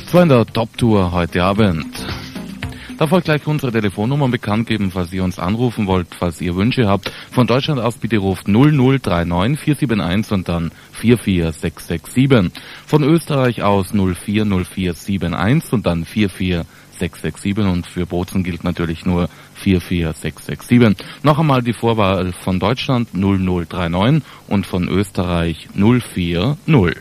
So in der Top-Tour heute Abend. Da folgt gleich unsere Telefonnummer bekannt geben, falls ihr uns anrufen wollt, falls ihr Wünsche habt. Von Deutschland aus bitte ruft 0039 471 und dann 44667. Von Österreich aus 040471 und dann 44667 und für Bozen gilt natürlich nur 44667. Noch einmal die Vorwahl von Deutschland 0039 und von Österreich 040.